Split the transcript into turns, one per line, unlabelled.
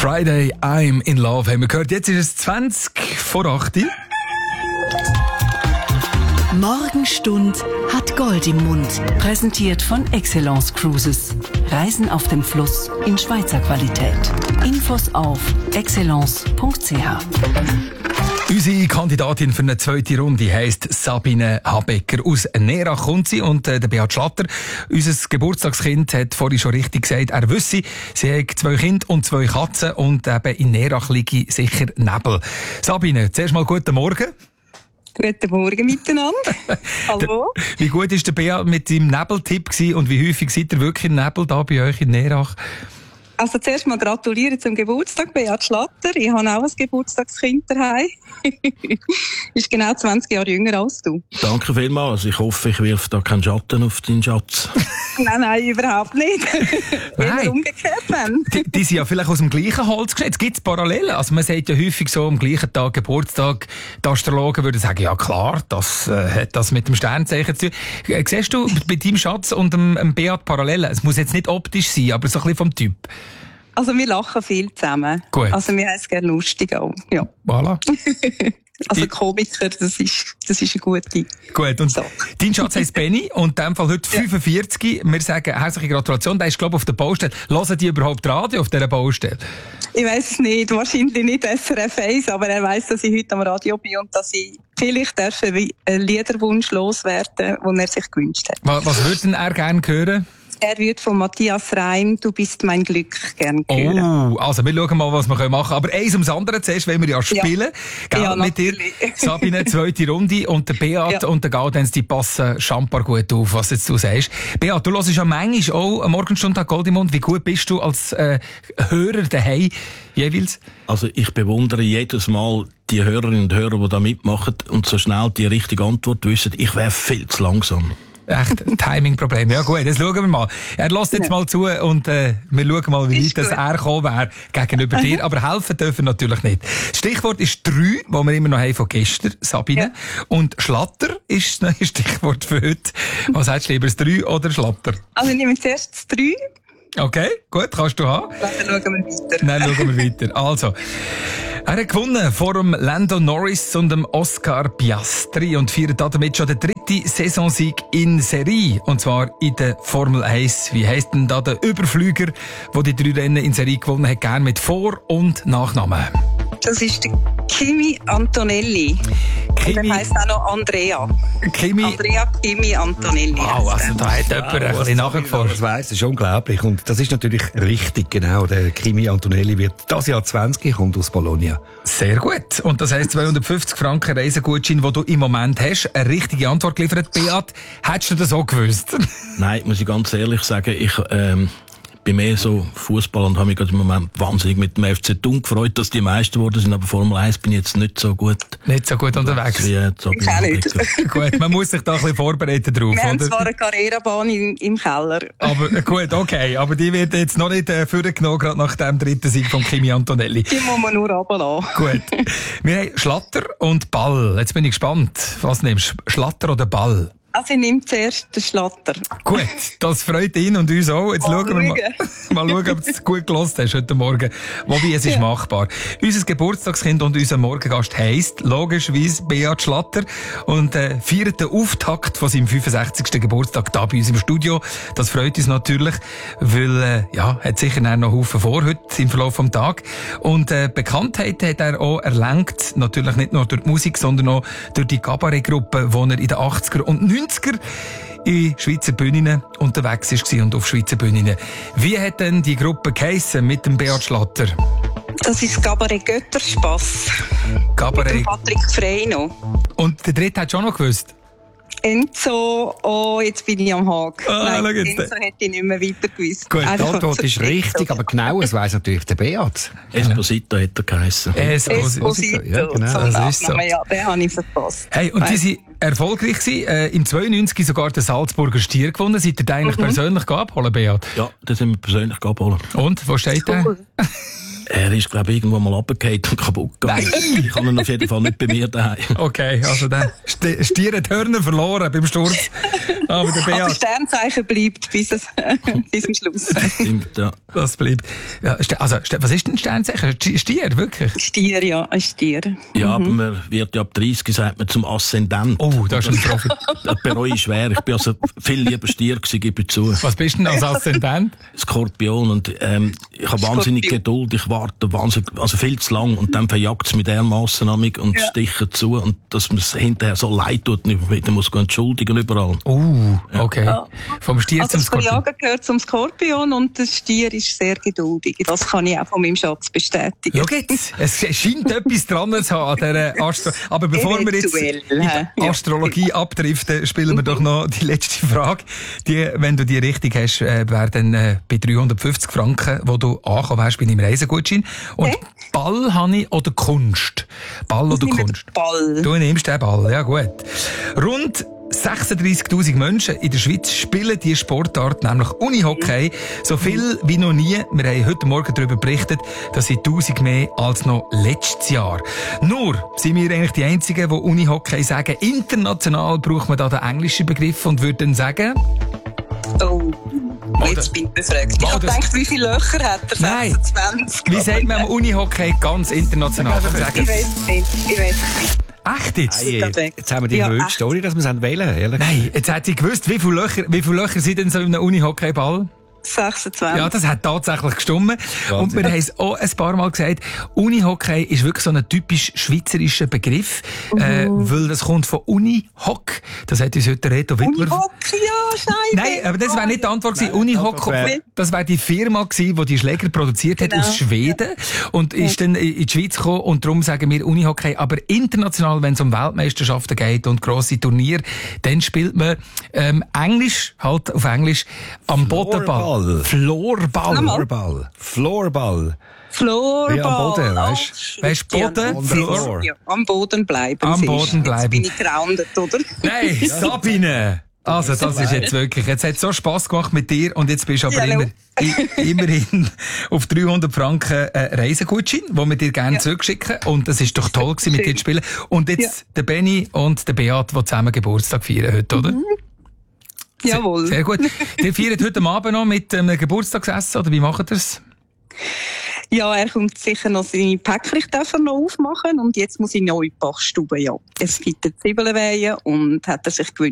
Friday, I'm in love, haben wir gehört. Jetzt ist es 20 vor 8 Uhr.
Morgenstund hat Gold im Mund. Präsentiert von Excellence Cruises. Reisen auf dem Fluss in Schweizer Qualität. Infos auf excellence.ch.
Unsere Kandidatin für eine zweite Runde heisst Sabine Habecker. Aus Nerach kommt sie und der Beat Schlatter, unser Geburtstagskind, hat vorhin schon richtig gesagt, er wisse, sie hat 2 Kinder und 2 Katzen und eben in Nerach liege sicher Nebel. Sabine, zuerst mal guten Morgen.
Guten Morgen miteinander. Hallo.
Wie gut war der Beat mit seinem Nebeltipp und wie häufig seid ihr wirklich im Nebel da bei euch in Nerach?
Also zuerst mal gratulieren zum Geburtstag, Beat Schlatter. Ich habe auch ein Geburtstagskind daheim. Ist genau 20 Jahre jünger als du.
Danke vielmals. Ich hoffe, ich wirf da keinen Schatten auf deinen Schatz.
Nein, überhaupt nicht. Nein. Umgekehrt dann.
Die sind ja vielleicht aus dem gleichen Holz geschnitzt. Gibt es Parallelen? Also man sagt ja häufig so, am gleichen Tag Geburtstag, die Astrologen würden sagen, ja klar, das hat das mit dem Sternzeichen zu tun. Siehst du bei deinem Schatz und dem Beat Parallelen? Es muss jetzt nicht optisch sein, aber so ein bisschen vom Typ.
Also wir lachen viel zusammen.
Gut.
Also wir haben es gerne lustig auch. Ja.
Voilà.
Also Komiker, das ist eine gute.
Gut, und
so.
Dein Schatz heisst Benny und in dem Fall heute 45. Wir sagen herzliche Gratulation, der ist glaube ich auf der Baustelle. Hören die überhaupt Radio auf dieser Baustelle?
Ich weiss es nicht, wahrscheinlich nicht SRF 1, aber er weiss, dass ich heute am Radio bin und dass ich vielleicht einen Liederwunsch loswerden, den er sich gewünscht hat.
Was würde denn er gerne hören?
Er wird von Matthias Reim «Du bist mein Glück» gerne hören.
Oh, also wir schauen mal, was wir machen können. Aber eins ums andere zuerst, wenn wir ja spielen.
Ja, ja,
mit dir, Sabine, zweite Runde. Und der Beat und der Gaudenz, die passen schambar gut auf, was jetzt du sagst. Beat, du hörst ja manchmal auch eine Morgenstunde an Gold im Mund. Wie gut bist du als Hörer daheim jeweils?
Also ich bewundere jedes Mal die Hörerinnen und Hörer, die da mitmachen und so schnell die richtige Antwort wissen. Ich wäre viel zu langsam.
Echt Timing-Problem. Ja gut, das schauen wir mal. Er lässt jetzt mal zu und wir schauen mal, wie weit er gekommen wäre gegenüber dir. Aber helfen dürfen natürlich nicht. Das Stichwort ist 3, das wir immer noch haben von gestern, Sabine. Ja. Und Schlatter ist das neue Stichwort für heute. Was sagst du lieber, das 3 oder Schlatter?
Also ich nehme zuerst das 3.
Okay, gut, kannst du haben.
Dann schauen wir weiter.
Dann schauen wir weiter. Also, er hat gewonnen vor dem Lando Norris und dem Oscar Piastri und feiert damit schon den 3. Saisonsieg in Serie. Und zwar in der Formel 1. Wie heisst denn da der Überflüger, der die 3 Rennen in Serie gewonnen hat, gern mit Vor- und Nachnamen?
Das ist der Kimi Antonelli. Und er heisst auch noch Andrea. Andrea Kimi Antonelli.
Wow, also da hat jemand ein bisschen nachgeforscht.
Das weiss, das ist unglaublich. Und das ist natürlich richtig, genau. Der Kimi Antonelli wird das Jahr 20, kommt aus Bologna.
Sehr gut. Und das heisst 250 Franken Reisegutschein, den du im Moment hast. Eine richtige Antwort geliefert. Beat, hättest du das auch gewusst?
Nein, muss ich ganz ehrlich sagen, ich bin mehr so Fußball und habe mich gerade im Moment wahnsinnig mit dem FC Thun gefreut, dass die Meister geworden sind, aber Formel 1 bin ich jetzt nicht so gut.
Nicht so gut unterwegs?
Ja, so
ich auch nicht.
Gut, man muss sich da ein bisschen vorbereiten drauf,
Wir haben
oder?
zwar eine Carrera-Bahn im Keller.
Aber gut, okay, aber die wird jetzt noch nicht vorgenommen, gerade nach dem 3. Sieg von Kimi Antonelli.
Die muss man nur runterlassen.
Gut. Wir haben Schlatter und Ball. Jetzt bin ich gespannt. Was nimmst du? Schlatter oder Ball?
Also ich nehme zuerst den Schlatter.
Gut, das freut ihn und uns auch. Jetzt schauen wir mal schauen, ob du es gut gehört hast heute Morgen. Wobei, es ist machbar. Unser Geburtstagskind und unser Morgengast heisst logischerweise Beat Schlatter und feiert den Auftakt von seinem 65. Geburtstag da bei uns im Studio. Das freut uns natürlich, weil hat sicher noch Haufen vor heute im Verlauf des Tages. Und Bekanntheit hat er auch erlangt, natürlich nicht nur durch die Musik, sondern auch durch die Kabarettgruppe, die er in den 80er und 90er in Schweizer Bühnen unterwegs war und auf Schweizer Bühnen. Wie hat denn die Gruppe geheissen mit dem Beat Schlatter?
Das ist Cabaret Götterspass.
Cabaret.
Mit dem Patrick Freino.
Und der dritte hat schon noch gewusst?
Enzo, jetzt bin ich am Haken.
Nein,
Enzo hätte ich nicht mehr weiter gewusst.
Gut, die Antwort ist richtig, aber genau, es weiss natürlich der Beat.
Esposito hat er geheissen.
Esposito,
ja, genau.
Das ist so. Ja, den habe ich verpasst.
Hey, und die sind erfolgreich gewesen. Im 92 sogar den Salzburger Stier gewonnen. Seid ihr den eigentlich persönlich abholen, Beat?
Ja, den sind wir persönlich abholen.
Und, wo steht der?
Er ist, glaube ich, irgendwo mal runtergefallen und kaputt gegangen. Ich habe ihn auf jeden Fall nicht bei mir daheim.
Okay, also der Stier hat Hörner verloren beim Sturz. Aber der
Aber Sternzeichen bleibt bis zum Schluss.
Stimmt, ja.
Das bleibt. Ja, also, was ist denn ein Sternzeichen? Stier, wirklich?
Stier, ja, ein Stier.
Ja, aber man wird ja ab 30, sagt man, zum Aszendent.
Oh, das ist ein Profi.
Das bereue ich schwer. Ich bin also viel lieber Stier gewesen, gebe ich zu.
Was bist du denn als Aszendent?
Skorpion. Und, ich habe wahnsinnig Geduld. Ich warte wahnsinnig, also viel zu lang. Und dann verjagt es mich dermassen an mich und sticht zu. Und dass man es hinterher so leid tut und ich wieder muss entschuldigen überall.
Okay. Ja. Vom Stier zum Skorpion.
Das Verjagen gehört zum Skorpion und der Stier ist sehr geduldig. Das kann ich auch von meinem Schatz bestätigen.
Schau jetzt, es scheint etwas dran zu haben an dieser Aber bevor wir jetzt in die Astrologie abdriften, spielen wir doch noch die letzte Frage. Wenn du die richtig hast, wäre dann bei 350 Franken, wo du angekommen hast bei deinem Reisegutschein. Und Ball habe ich oder Kunst? Ball oder Kunst?
Ball.
Du nimmst den Ball, ja gut. Rund 36'000 Menschen in der Schweiz spielen diese Sportart, nämlich Unihockey, so viel wie noch nie. Wir haben heute Morgen darüber berichtet, das sind 1000 mehr als noch letztes Jahr. Nur sind wir eigentlich die Einzigen, die Unihockey sagen. International braucht man da den englischen Begriff und würde dann sagen...
Oh, jetzt bin ich befragt. Ich habe gedacht, wie viele Löcher hat er? 26.
Wie sagt man am Unihockey ganz international?
Ich weiß nicht.
Echt jetzt?
Jetzt haben wir die blöde Story, dass wir es wählen, ehrlich.
Nein, jetzt hat sie gewusst, wie viele Löcher sind denn so in einem Unihockeyball?
26.
Ja, das hat tatsächlich gestimmt. Und wir haben es auch ein paar Mal gesagt, Unihockey ist wirklich so ein typisch schweizerischer Begriff, weil das kommt von Unihock. Das hat uns heute Reto Wittmer...
Unihock, ja, scheiße.
Nein, aber das wäre nicht die Antwort gewesen. Unihock, das wäre die Firma gewesen, die die Schläger produziert hat aus Schweden und ist dann in die Schweiz gekommen und darum sagen wir Unihockey. Aber international, wenn es um Weltmeisterschaften geht und grosse Turniere, dann spielt man Englisch, halt auf Englisch, am Bodenball. Floorball.
Ja, am Boden,
weißt du, Boden?
Floor. Ja, am Boden bleiben.
Am Boden bleiben.
Jetzt bin ich grounded, oder?
Nein, Sabine! Also, das ist jetzt wirklich, jetzt hat es so Spass gemacht mit dir und jetzt bist du aber immerhin auf 300 Franken Reisegutschein, den wir dir gerne zurückschicken. Und das ist doch toll gewesen, mit dir zu spielen. Und jetzt der Benni und der Beat, die zusammen Geburtstag feiern heute, oder?
Jawohl.
Sehr gut. Ihr feiert heute Abend noch mit einem Geburtstagsessen, oder wie macht ihr es?
Ja, er kommt sicher noch seine Päckchen noch aufmachen und jetzt muss ich neu in die Bachstube, ja. Es gibt eine Zwiebelweihe und hat er sich gewünscht.